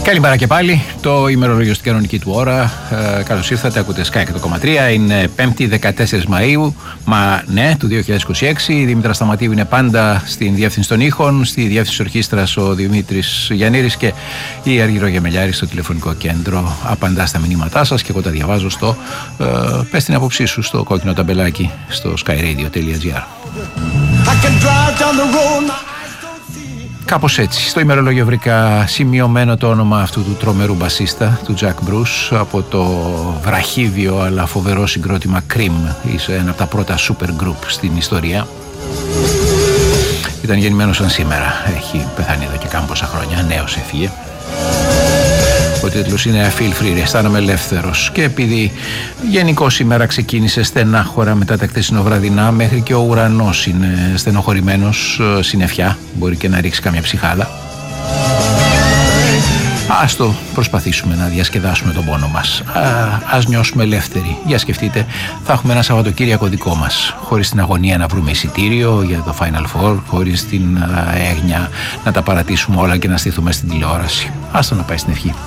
Καλημέρα και πάλι. Το ημερολόγιο στην κανονική του ώρα. Καλώς ήρθατε. Ακούτε Sky 100,3. Είναι 5η 14 Μαΐου. Του 2026. Η Δήμητρα Σταματίου είναι πάντα στην διεύθυνση των ήχων. Στη διεύθυνση ορχήστρας ο Δημήτρης Γιαννήρης και η Αργυρό Γεμελιάρη στο τηλεφωνικό κέντρο. Απαντά στα μηνύματά σας και εγώ τα διαβάζω στο πες την άποψή σου στο κόκκινο ταμπελάκι στο skyradio.gr. Κάπως έτσι. Στο ημερολόγιο βρήκα σημειωμένο το όνομα αυτού του τρομερού μπασίστα, του Jack Bruce, από το βραχύδιο αλλά φοβερό συγκρότημα Cream, ένα από τα πρώτα super group στην ιστορία. Ήταν γεννημένος σαν σήμερα, έχει πεθάνει εδώ και κάμποσα χρόνια, νέος έφυγε. Ο τίτλος είναι I Feel Free, αισθάνομαι ελεύθερος. Και επειδή γενικώς η μέρα ξεκίνησε στενάχωρα μετά τα χθεσινοβραδινά, μέχρι και ο ουρανός είναι στενοχωρημένος, συννεφιά, μπορεί και να ρίξει κάμια ψυχάδα. Ας το προσπαθήσουμε να διασκεδάσουμε τον πόνο μας. Ας νιώσουμε ελεύθεροι. Για σκεφτείτε, θα έχουμε ένα Σαββατοκύριακο δικό μας, χωρίς την αγωνία να βρούμε εισιτήριο για το Final Four, χωρίς την έγνοια να τα παρατήσουμε όλα και να στηθούμε στην τηλεόραση. Ας το να πάει στην ευχή.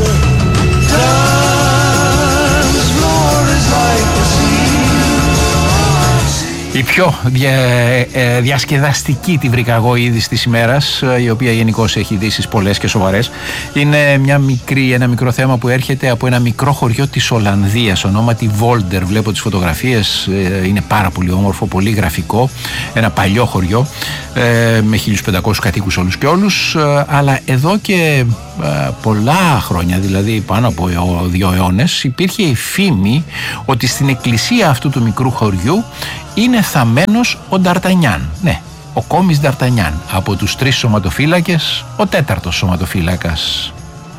Η πιο διασκεδαστική τη βρήκα εγώ είδηση της ημέρας, η οποία γενικώς έχει ειδήσεις πολλές και σοβαρές. Είναι ένα μικρό θέμα που έρχεται από ένα μικρό χωριό της Ολλανδίας, ονόματι Βόλντερ. Βλέπω τις φωτογραφίες, είναι πάρα πολύ όμορφο, πολύ γραφικό. Ένα παλιό χωριό με 1500 κατοίκους όλους και όλους, αλλά εδώ και πολλά χρόνια, δηλαδή πάνω από 2 αιώνες, υπήρχε η φήμη ότι στην εκκλησία αυτού του μικρού χωριού είναι θαμμένος ο Νταρτανιάν. Ναι, ο κόμις Νταρτανιάν. Από τους 3 σωματοφύλακες, ο 4ος σωματοφύλακας.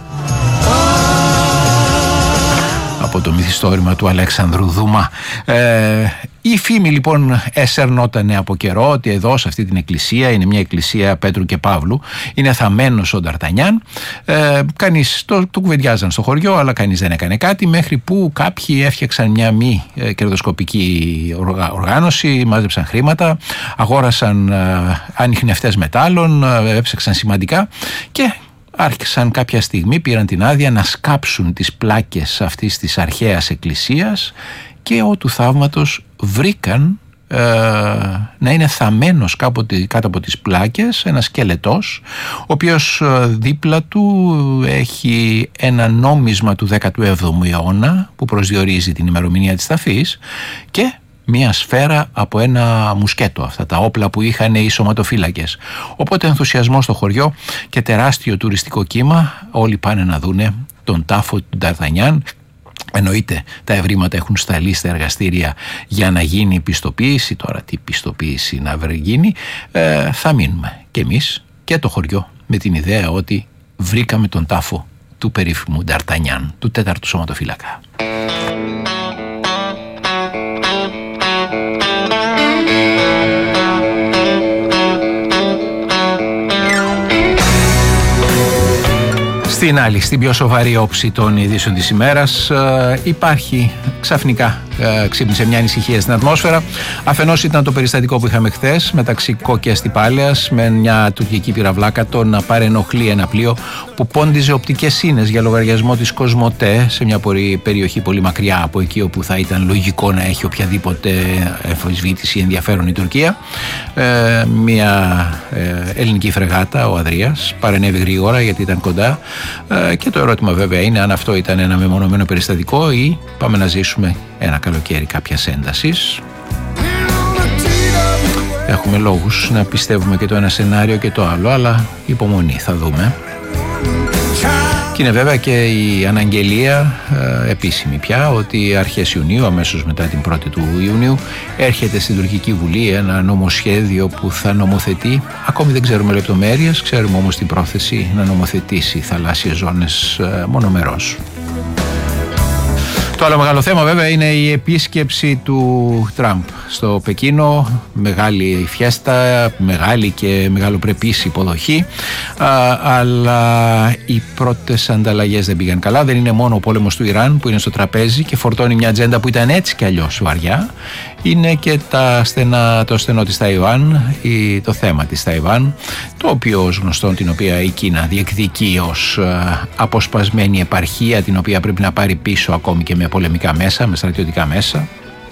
Από το μυθιστόρημα του Αλέξανδρου Δουμά. Η φήμη λοιπόν εσερνότανε από καιρό ότι εδώ σε αυτή την εκκλησία, είναι μια εκκλησία Πέτρου και Παύλου, είναι θαμμένος ο Νταρτανιάν. Κανείς το κουβεντιάζαν στο χωριό, αλλά κανείς δεν έκανε κάτι, μέχρι που κάποιοι έφτιαξαν μια μη κερδοσκοπική οργάνωση, μάζεψαν χρήματα, αγόρασαν ανιχνευτές μετάλλων, έψαξαν σημαντικά και άρχισαν κάποια στιγμή, πήραν την άδεια να σκάψουν τις πλάκες αυτής της αρχαίας εκκλησίας και του θαύματος βρήκαν να είναι θαμμένος κάτω από τις πλάκες ένας σκελετός, ο οποίος δίπλα του έχει ένα νόμισμα του 17ου αιώνα που προσδιορίζει την ημερομηνία της ταφής και μία σφαίρα από ένα μουσκέτο, αυτά τα όπλα που είχαν οι σωματοφύλακες. Οπότε ενθουσιασμό στο χωριό και τεράστιο τουριστικό κύμα, όλοι πάνε να δούνε τον τάφο του Νταρτανιάν. Εννοείται τα ευρήματα έχουν σταλεί στα εργαστήρια για να γίνει πιστοποίηση. Τώρα τι πιστοποίηση να γίνει, θα μείνουμε και εμείς και το χωριό με την ιδέα ότι βρήκαμε τον τάφο του περίφημου Νταρτανιάν, του 4ου σωματοφύλακα. Στην άλλη, στην πιο σοβαρή όψη των ειδήσεων της ημέρας, υπάρχει ξαφνικά, ξύπνησε μια ανησυχία στην ατμόσφαιρα. Αφενός ήταν το περιστατικό που είχαμε χθες μεταξύ Κόκκιας Στυπάλαιας με μια τουρκική πυραυλάκατο να παρενοχλεί ένα πλοίο που πόντιζε οπτικές σύνες για λογαριασμό της Κοσμοτέ σε μια περιοχή πολύ μακριά από εκεί όπου θα ήταν λογικό να έχει οποιαδήποτε εμφισβήτηση ενδιαφέρον η Τουρκία. Μια ελληνική φρεγάτα, ο Αδρίας, παρενέβη γρήγορα γιατί ήταν κοντά. Και το ερώτημα βέβαια είναι αν αυτό ήταν ένα μεμονωμένο περιστατικό ή πάμε να ζήσουμε ένα καλοκαίρι κάποιας έντασης. Έχουμε λόγους να πιστεύουμε και το ένα σενάριο και το άλλο, αλλά υπομονή, θα δούμε. Και είναι βέβαια και η αναγγελία επίσημη πια ότι αρχές Ιουνίου, αμέσως μετά την 1η του Ιουνίου, έρχεται στην Τουρκική Βουλή ένα νομοσχέδιο που θα νομοθετεί, ακόμη δεν ξέρουμε λεπτομέρειες, ξέρουμε όμως την πρόθεση να νομοθετήσει θαλάσσιες ζώνες μονομερώς. Το άλλο μεγάλο θέμα βέβαια είναι η επίσκεψη του Τραμπ στο Πεκίνο. Μεγάλη φιέστα, μεγάλη και μεγαλοπρεπής υποδοχή, αλλά οι πρώτες ανταλλαγές δεν πήγαν καλά. Δεν είναι μόνο ο πόλεμος του Ιράν που είναι στο τραπέζι και φορτώνει μια ατζέντα που ήταν έτσι κι αλλιώς βαριά. Είναι και το στενό της Ταϊβάν, το θέμα της Ταϊβάν, το οποίο ως γνωστόν την οποία η Κίνα διεκδικεί ως αποσπασμένη επαρχία, την οποία πρέπει να πάρει πίσω ακόμη και με πολεμικά μέσα, με στρατιωτικά μέσα.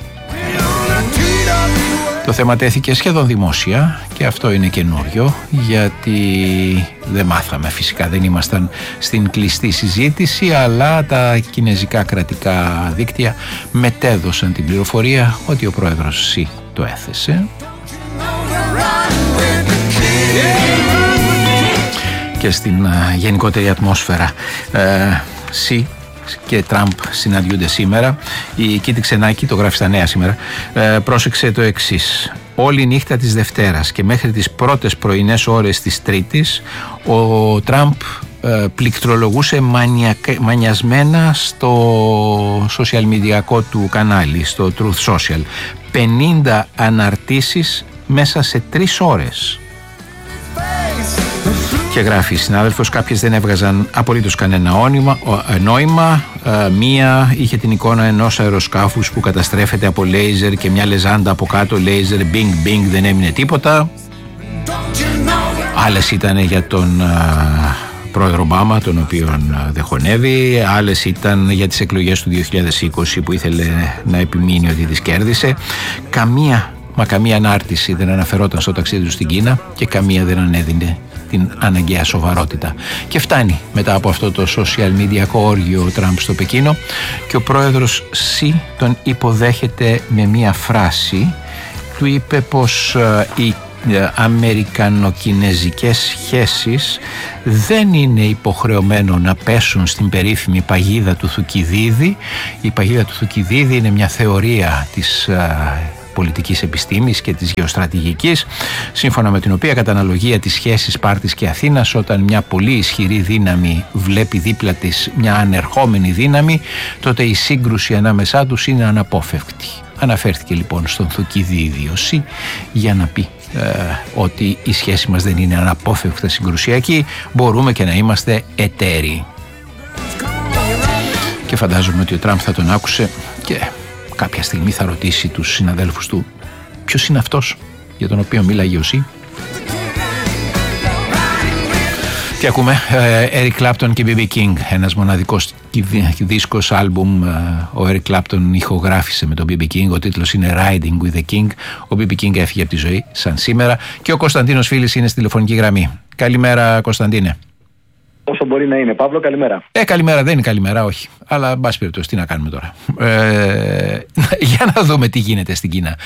Το θέμα τέθηκε σχεδόν δημόσια και αυτό είναι καινούριο, γιατί δεν μάθαμε φυσικά, δεν ήμασταν στην κλειστή συζήτηση, αλλά τα κινέζικα κρατικά δίκτυα μετέδωσαν την πληροφορία ότι ο πρόεδρος Σι το έθεσε. Και στην γενικότερη ατμόσφαιρα Σι και Τραμπ συναντιούνται σήμερα. Η Κίτη Ξενάκη, το γράφει στα Νέα σήμερα, πρόσεξε το εξής: όλη η νύχτα της Δευτέρας και μέχρι τις πρώτες πρωινές ώρες της Τρίτης ο Τραμπ πληκτρολογούσε μανιασμένα στο social media του κανάλι, στο Truth Social, 50 αναρτήσεις μέσα σε 3 ώρες. Και γράφει συνάδελφος, κάποιες δεν έβγαζαν απολύτως κανένα νόημα. Μία είχε την εικόνα ενός αεροσκάφους που καταστρέφεται από λέιζερ και μια λεζάντα από κάτω, λέιζερ, bing bing, δεν έμεινε τίποτα. Άλλες ήταν για τον πρόεδρο Ομπάμα, τον οποίον δεν χωνεύει. Άλλες ήταν για τις εκλογές του 2020 που ήθελε να επιμείνει ότι τις κέρδισε. Καμία ανάρτηση δεν αναφερόταν στο ταξίδι του στην Κίνα και καμία δεν ανέδινε την αναγκαία σοβαρότητα. Και φτάνει μετά από αυτό το social media όργιο ο Τραμπ στο Πεκίνο και ο πρόεδρος Σι τον υποδέχεται με μία φράση. Του είπε πως οι αμερικανοκινεζικές σχέσεις δεν είναι υποχρεωμένο να πέσουν στην περίφημη παγίδα του Θουκυδίδη. Η παγίδα του Θουκυδίδη είναι μια θεωρία της πολιτικής επιστήμης και της γεωστρατηγικής, σύμφωνα με την οποία κατά αναλογία της σχέσης Σπάρτης και Αθήνας, όταν μια πολύ ισχυρή δύναμη βλέπει δίπλα της μια ανερχόμενη δύναμη, τότε η σύγκρουση ανάμεσά τους είναι αναπόφευκτη. Αναφέρθηκε λοιπόν στον Θουκυδίδη Σι για να πει ότι η σχέση μας δεν είναι αναπόφευκτα συγκρουσιακή, μπορούμε και να είμαστε εταίροι. Και φαντάζομαι ότι ο Τραμπ θα τον άκουσε και κάποια στιγμή θα ρωτήσει τους συναδέλφους του ποιος είναι αυτός για τον οποίο μίλαγε ο Σι. Τι ακούμε? Eric Clapton και BB King, ένας μοναδικός δίσκος άλμπουμ. Ο Eric Clapton ηχογράφησε με τον BB King, ο τίτλος είναι Riding with the King. Ο BB King έφυγε από τη ζωή σαν σήμερα και ο Κωνσταντίνος Φίλης είναι στη τηλεφωνική γραμμή. Καλημέρα Κωνσταντίνε. Όσο μπορεί να είναι. Παύλο, καλημέρα. Καλημέρα, δεν είναι καλημέρα, όχι. Αλλά, εν πάση περιπτώσει, τι να κάνουμε τώρα. Για να δούμε τι γίνεται στην Κίνα.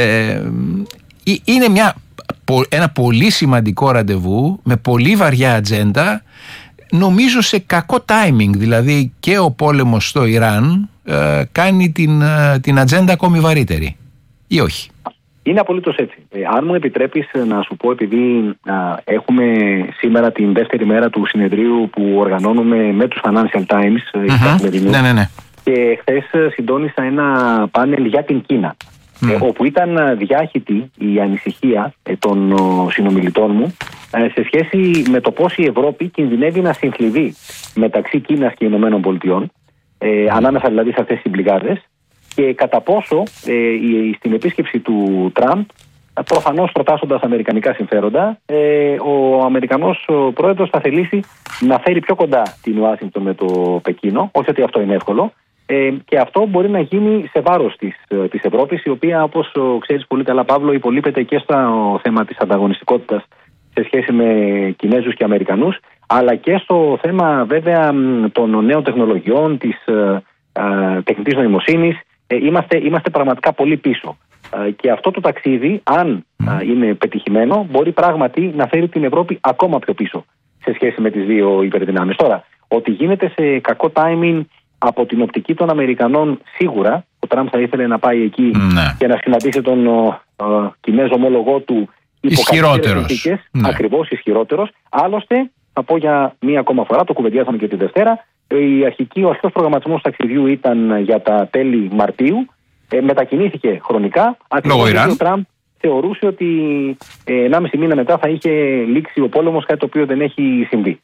Είναι ένα πολύ σημαντικό ραντεβού με πολύ βαριά ατζέντα, νομίζω σε κακό timing. Δηλαδή και ο πόλεμος στο Ιράν κάνει την ατζέντα ακόμη βαρύτερη. Ή όχι? Είναι απολύτως έτσι. Αν μου επιτρέπεις να σου πω, επειδή έχουμε σήμερα την δεύτερη μέρα του συνεδρίου που οργανώνουμε με τους Financial Times, ναι. Και χθες συντόνισα ένα πάνελ για την Κίνα, όπου ήταν διάχυτη η ανησυχία των συνομιλητών μου σε σχέση με το πώς η Ευρώπη κινδυνεύει να συμφλιβεί μεταξύ Κίνας και Ηνωμένων Πολιτειών, ανάμεσα δηλαδή σε αυτές τις πληγάδες, και κατά πόσο στην επίσκεψη του Τραμπ, προφανώς προτάσσοντας αμερικανικά συμφέροντα, ο Αμερικανός πρόεδρος θα θελήσει να φέρει πιο κοντά την Ουάσιγκτον με το Πεκίνο. Όχι ότι αυτό είναι εύκολο. Και αυτό μπορεί να γίνει σε βάρος της Ευρώπης, η οποία, όπως ξέρεις πολύ καλά, Παύλο, υπολείπεται και στο θέμα της ανταγωνιστικότητας σε σχέση με Κινέζους και Αμερικανούς, αλλά και στο θέμα βέβαια των νέων τεχνολογιών, της τεχνητής νοημοσύνης. Είμαστε πραγματικά πολύ πίσω. Και αυτό το ταξίδι, αν είναι πετυχημένο, μπορεί πράγματι να φέρει την Ευρώπη ακόμα πιο πίσω σε σχέση με τις δύο υπερδυνάμεις. Τώρα, ότι γίνεται σε κακό timing από την οπτική των Αμερικανών, σίγουρα ο Τραμπ θα ήθελε να πάει εκεί και να συναντήσει τον Κινέζο ομόλογό του ισχυρότερος. Ακριβώς, ισχυρότερος. Άλλωστε, θα πω για μία ακόμα φορά, το κουβεντιάσαμε και τη Δευτέρα, ο αρχικός προγραμματισμός ταξιδιού ήταν για τα τέλη Μαρτίου, μετακινήθηκε χρονικά. Λόγω Ιράν. Ο Τραμπ θεωρούσε ότι 1,5 μήνα μετά θα είχε λήξει ο πόλεμος, κάτι το οποίο δεν έχει συμβεί.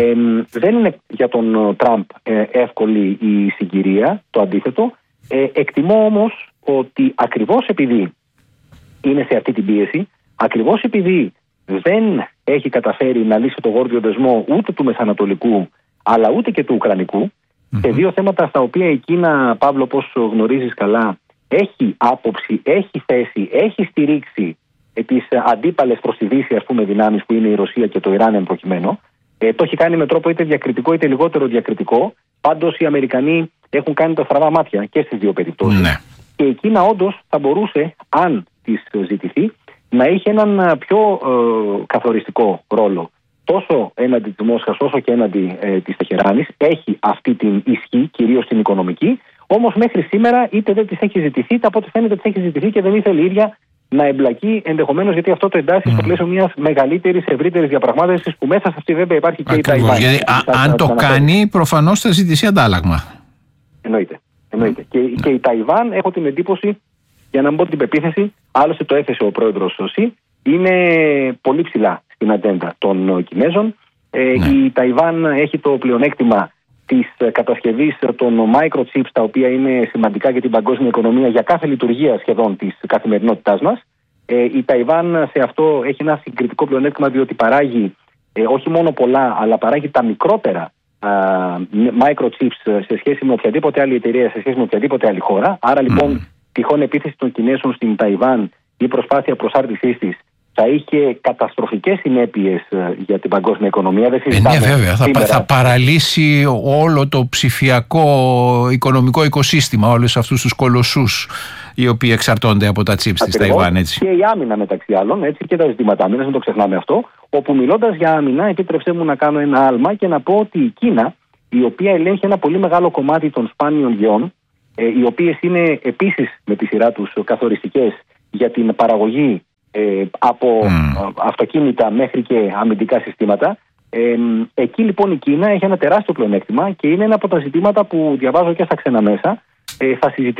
Δεν είναι για τον Τραμπ εύκολη η συγκυρία, το αντίθετο. Εκτιμώ όμως ότι ακριβώς επειδή είναι σε αυτή την πίεση, ακριβώς επειδή δεν έχει καταφέρει να λύσει το γόρδιο δεσμό ούτε του Μεσανατολικού αλλά ούτε και του Ουκρανικού, σε δύο θέματα στα οποία η Κίνα, Παύλο, όπως γνωρίζεις καλά, έχει άποψη, έχει θέση, έχει στηρίξει τις αντίπαλες προς τη Δύση, ας πούμε, δυνάμεις που είναι η Ρωσία και το Ιράν εν προκειμένου. Το έχει κάνει με τρόπο είτε διακριτικό είτε λιγότερο διακριτικό. Πάντως οι Αμερικανοί έχουν κάνει τα στραβά μάτια και στις δύο περιπτώσεις. Ναι. Και η Κίνα όντως θα μπορούσε, αν της ζητηθεί, να είχε έναν πιο καθοριστικό ρόλο τόσο έναντι της Μόσχας όσο και έναντι της Τεχεράνης. Έχει αυτή την ισχύ, κυρίως την οικονομική, όμως μέχρι σήμερα είτε δεν της έχει ζητηθεί, είτε από ό,τι φαίνεται της έχει ζητηθεί και δεν ήθελε η ίδια να εμπλακεί, ενδεχομένως γιατί αυτό το εντάσσει στο πλαίσιο μιας μεγαλύτερης, ευρύτερης διαπραγμάτευσης, που μέσα σε αυτή βέβαια υπάρχει και η Ταϊβάν. Γιατί αν το κάνει, προφανώς θα ζητήσει αντάλλαγμα. Εννοείται. Και η Ταϊβάν, έχω την εντύπωση, για να μην πω την πεποίθηση, άλλωστε το έθεσε ο πρόεδρος Σι, είναι πολύ ψηλά στην ατζέντα των Κινέζων. Η Ταϊβάν έχει το πλεονέκτημα της κατασκευής των microchips, τα οποία είναι σημαντικά για την παγκόσμια οικονομία, για κάθε λειτουργία σχεδόν της καθημερινότητάς μας. Η Ταϊβάν σε αυτό έχει ένα συγκριτικό πλεονέκτημα, διότι παράγει όχι μόνο πολλά, αλλά παράγει τα μικρότερα microchips σε σχέση με οποιαδήποτε άλλη εταιρεία, σε σχέση με οποιαδήποτε άλλη χώρα. Άρα λοιπόν τυχόν επίθεση των Κινέζων στην Ταϊβάν ή προσπάθεια προσάρτησής της θα είχε καταστροφικές συνέπειες για την παγκόσμια οικονομία. Δεν συζητάμε. Ναι, βέβαια. Θα παραλύσει όλο το ψηφιακό οικονομικό οικοσύστημα, όλους αυτούς τους κολοσσούς οι οποίοι εξαρτώνται από τα chips της Ταϊβάν. Έτσι. Και η άμυνα μεταξύ άλλων, έτσι, και τα ζητήματα άμυνας, μην το ξεχνάμε αυτό. Όπου μιλώντας για άμυνα, επίτρεψέ μου να κάνω ένα άλμα και να πω ότι η Κίνα, η οποία ελέγχει ένα πολύ μεγάλο κομμάτι των σπάνιων γεών, οι οποίες είναι επίσης με τη σειρά τους καθοριστικές για την παραγωγή από αυτοκίνητα μέχρι και αμυντικά συστήματα. Εκεί λοιπόν η Κίνα έχει ένα τεράστιο πλεονέκτημα και είναι ένα από τα ζητήματα που διαβάζω και στα ξένα μέσα. Θα συζητηθεί